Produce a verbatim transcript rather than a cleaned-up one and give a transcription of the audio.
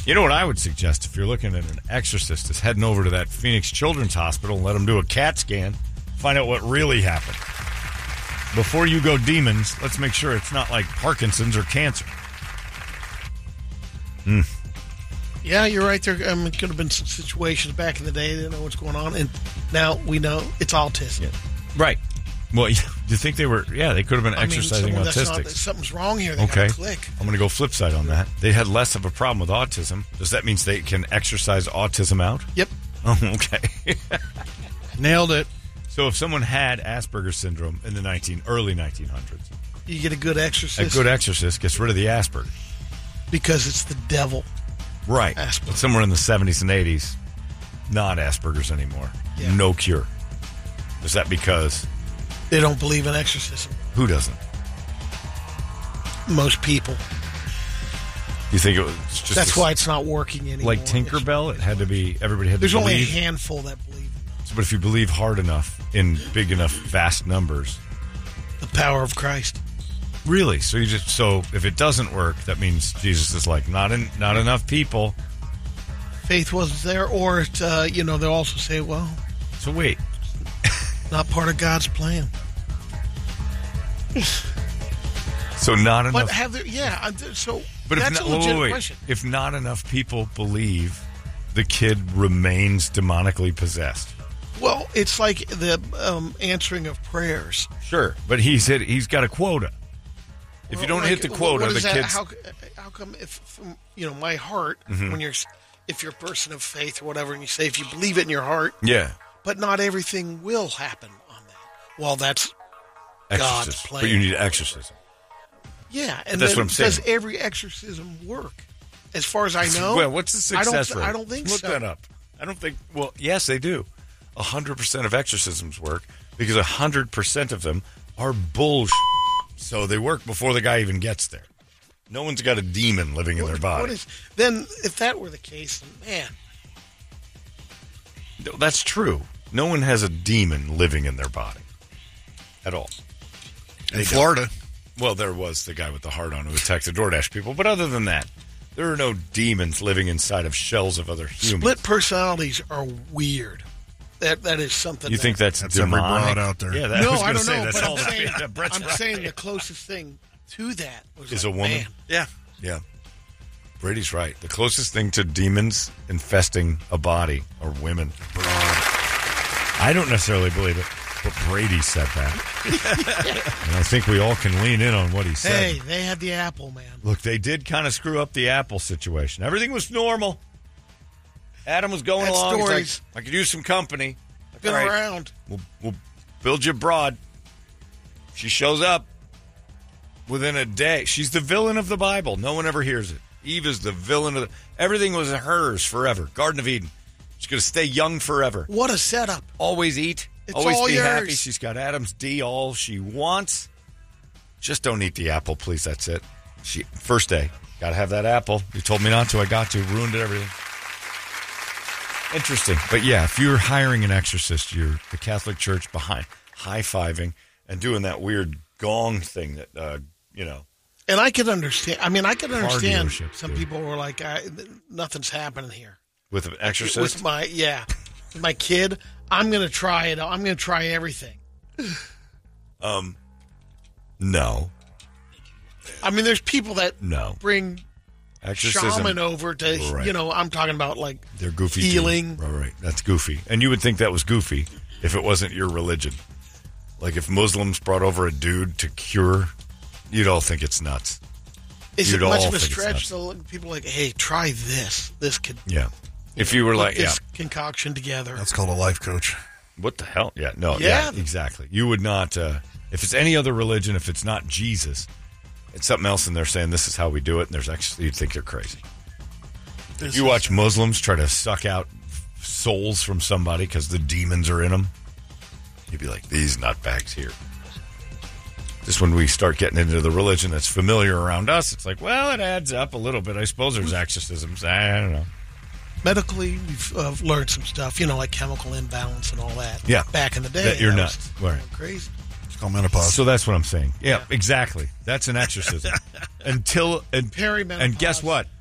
You know what I would suggest if you're looking at an exorcist is heading over to that Phoenix Children's Hospital and let them do a CAT scan, find out what really happened. Before you go demons, let's make sure it's not like Parkinson's or cancer. Hmm. Yeah, you're right. There um, could have been some situations back in the day. They didn't know what's going on, and now we know it's autism. Yeah. Right. Well, do you think they were? Yeah, they could have been I mean, exercising autistic. Not, something's wrong here. They okay. gotta click. I'm going to go flip side on that. They had less of a problem with autism. Does that mean they can exercise autism out? Yep. Oh, okay. Nailed it. So if someone had Asperger's syndrome in the nineteen early nineteen hundreds, you get a good exorcist. A good exorcist gets rid of the Asperger because it's the devil. Right. Asperger. But somewhere in the seventies and eighties, not Asperger's anymore. Yeah. No cure. Is that because they don't believe in exorcism? Who doesn't? Most people. You think it was just that's a, why it's not working anymore. Like Tinkerbell, it had to be everybody had There's to believe. There's only a handful that believe in it. So, but if you believe hard enough in big enough vast numbers, the power of Christ. Really? So you just so if it doesn't work, that means Jesus is like not in, not enough people. Faith wasn't there, or it, uh, you know, they'll also say, well, so wait, not part of God's plan. So not enough. But have there? Yeah. So but that's if not, a legitimate wait, wait, question. If not enough people believe, the kid remains demonically possessed. Well, it's like the um, answering of prayers. Sure, but he's hit, he's got a quota. If well, you don't like, hit the quota, the that? kids. How, how come if from, you know my heart mm-hmm. when you're if you're a person of faith or whatever, and you say if you believe it in your heart, yeah, but not everything will happen on that. Well, that's exorcism. God's plan. But you need exorcism. Yeah, and that's then what I'm saying. Does every exorcism work? As far as I know, well, what's the success I don't, rate? I don't think Look so. that up. I don't think. Well, yes, they do. A hundred percent of exorcisms work because a hundred percent of them are bullshit. So they work before the guy even gets there. No one's got a demon living in what, their body. What is, then, if that were the case, man, no, that's true. No one has a demon living in their body at all. In they Florida, don't. Well, there was the guy with the heart on who attacked the DoorDash people, but other than that, there are no demons living inside of shells of other humans. Split personalities are weird. That that is something. You that, think that's, that's demonic? every broad out there? Yeah, that, no, I, was I don't say, know. That's But all I'm, saying, that, I'm right. saying the closest thing to that was is like, a woman. Man. Yeah, yeah. Brady's right. The closest thing to demons infesting a body are women. I don't necessarily believe it, but Brady said that, and I think we all can lean in on what he said. Hey, they had the apple, man. Look, they did kind of screw up the apple situation. Everything was normal. Adam was going That's along. Stories. He's like, I could use some company. Been All right, around. We'll, we'll build you broad. She shows up within a day. She's the villain of the Bible. No one ever hears it. Eve is the villain of the... Everything was hers forever. Garden of Eden. She's going to stay young forever. What a setup. Always eat. It's always all be yours. happy. She's got Adam's D all she wants. Just don't eat the apple, please. That's it. She First day. Got to have that apple. You told me not to. I got to. Ruined it, everything. Interesting. But yeah, if you're hiring an exorcist, you're the Catholic Church behind high-fiving and doing that weird gong thing that, uh, you know. And I could understand. I mean, I could understand some dude. people were like, I, nothing's happening here. With an exorcist? With my, yeah. With my kid, I'm going to try it. I'm going to try everything. Um, no. I mean, there's people that no. bring Exorcism. shaman over to, right. you know, I'm talking about like They're goofy healing. Too. Right, right. That's goofy. And you would think that was goofy if it wasn't your religion. Like if Muslims brought over a dude to cure, you'd all think it's nuts. Is you'd it much all of a think it's stretch? nuts. So people are like, hey, try this. This could. Yeah. If you were put like, this yeah. concoction together. That's called a life coach. What the hell? Yeah, no, yeah, Yeah. exactly. You would not, uh, if it's any other religion, if it's not Jesus, it's something else and they're saying this is how we do it, and there's actually, you'd think you're crazy. This If you is- watch Muslims try to suck out souls from somebody because the demons are in them, you'd be like, these nutbags here. Just when we start getting into the religion that's familiar around us, it's like, well, it adds up a little bit. I suppose there's exorcisms. I don't know. Medically, we've uh, learned some stuff, you know, like chemical imbalance and all that. Yeah. Back in the day. That you're that nuts. was Right. crazy. It's called menopause. So that's what I'm saying. Yeah, exactly. That's an exorcism. Until and, Perimenopause. and guess what?